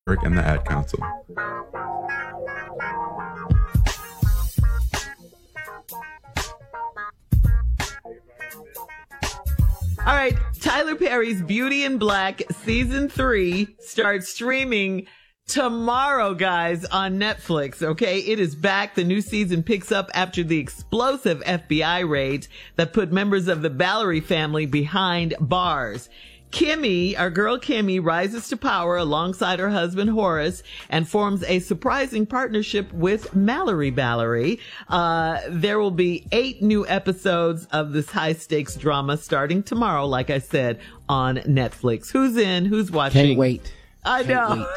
and the Ad Council. All right, Tyler Perry's Beauty in Black season 3 starts streaming tomorrow, guys, on Netflix. Okay, it is back. The new season picks up after the explosive FBI raids that put members of the Ballery family behind bars. Kimmy, our girl Kimmy, rises to power alongside her husband Horace and forms a surprising partnership with Mallory Ballery. There will be 8 new episodes of this high-stakes drama starting tomorrow, like I said, on Netflix. Who's in? Who's watching? Can't wait. I know.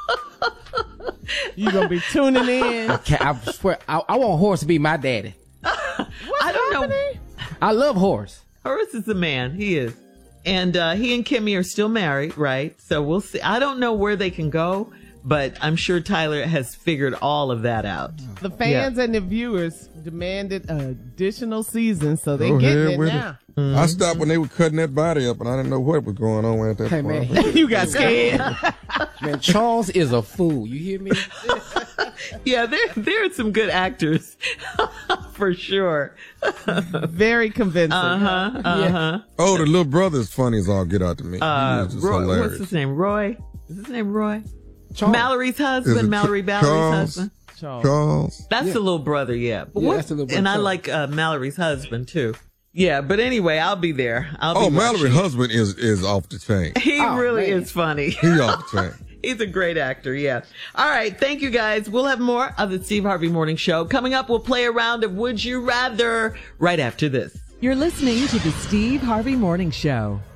You gonna be tuning in? I swear, I want Horace to be my daddy. I don't know. I love Horace. Horace is a man. He is. And he and Kimmy are still married, right? So we'll see. I don't know where they can go, but I'm sure Tyler has figured all of that out. The fans and the viewers demanded additional seasons, so they're Go getting ahead it with now. I stopped when they were cutting that body up, and I didn't know what was going on at that Hey, point. man, You got scared. man, Charles is a fool. You hear me? Yeah, there are some good actors, for sure. Very convincing. Uh-huh. Oh, the little brother is funny as all get out to me. He was just Roy, hilarious. what's his name? Roy? Is his name Roy? Charles. Mallory's Is it husband, Mallory Ballery's Charles? husband. Charles. That's the little brother, yeah. But Yeah, that's the little brother. And I like Mallory's husband, too. Yeah, but anyway, I'll be there. Oh, Mallory's husband is off the chain. He really man. is funny. He off the chain. He's a great actor, yeah. All right, thank you guys. We'll have more of the Steve Harvey Morning Show. Coming up, we'll play a round of Would You Rather right after this. You're listening to the Steve Harvey Morning Show.